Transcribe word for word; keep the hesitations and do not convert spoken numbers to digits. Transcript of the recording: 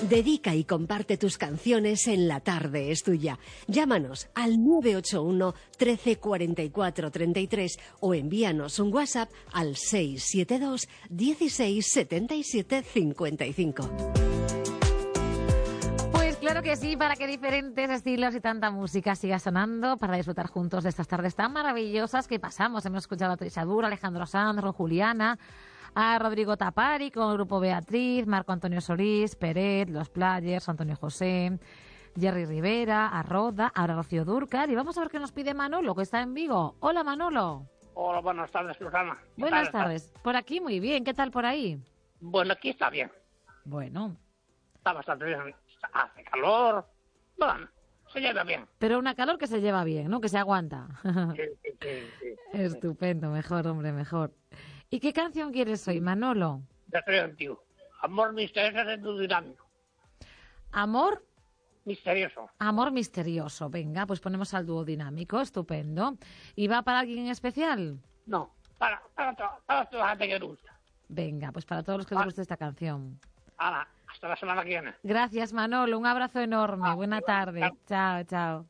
Dedica y comparte tus canciones en La Tarde es Tuya. Llámanos al nueve ocho uno, trece, cuarenta y cuatro, treinta y tres o envíanos un WhatsApp al seis siete dos, dieciséis, setenta y siete, cincuenta y cinco. Pues claro que sí, para que diferentes estilos y tanta música siga sonando, para disfrutar juntos de estas tardes tan maravillosas que pasamos. Hemos escuchado a Teresa Dura, Alejandro Sanz, Juliana, a Rodrigo Tapari con el grupo Beatriz, Marco Antonio Solís, Peret, Los Players, Antonio José, Jerry Rivera, a Roda, ahora Rocío Dúrcal. Y vamos a ver qué nos pide Manolo, que está en Vigo. Hola, Manolo. Hola, buenas tardes, Susana. Buenas tardes. Por aquí muy bien. ¿Qué tal por ahí? Bueno, aquí está bien. Bueno. Está bastante bien. Hace calor. Bueno, se lleva bien. Pero una calor que se lleva bien, ¿no? Que se aguanta. Sí, sí, sí, sí. Estupendo, mejor, hombre, mejor. ¿Y qué canción quieres hoy, Manolo? Ya estoy antiguo. Amor misterioso de tu dinámico. ¿Amor? Misterioso. Amor misterioso. Venga, pues ponemos al dúo dinámico. Estupendo. ¿Y va para alguien en especial? No, para, para, to- para toda la gente que le gusta. Venga, pues para todos los que les guste esta canción. Ahora, hasta la semana que viene. Gracias, Manolo. Un abrazo enorme. Ah, Buena igual, tarde. chao. Chao, chao.